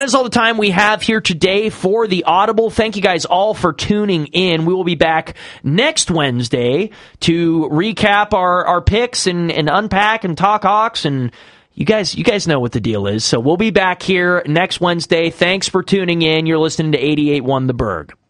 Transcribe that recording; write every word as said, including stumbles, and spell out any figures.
That's all the time we have here today for the Audible. Thank you guys all for tuning in. We will be back next Wednesday to recap our, our picks and, and unpack and talk Hawks, and you guys you guys know what the deal is. So we'll be back here next Wednesday. Thanks for tuning in. You're listening to eighty-eight point one The Berg.